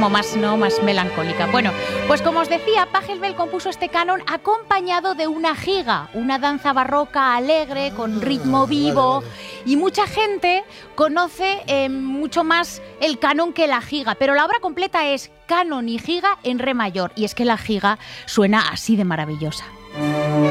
como más, ¿no?, más melancólica. Bueno, pues como os decía, Pachelbel compuso este canon acompañado de una giga, una danza barroca alegre, con ritmo vivo, y mucha gente conoce mucho más el canon que la giga, pero la obra completa es canon y giga en re mayor, y es que la giga suena así de maravillosa.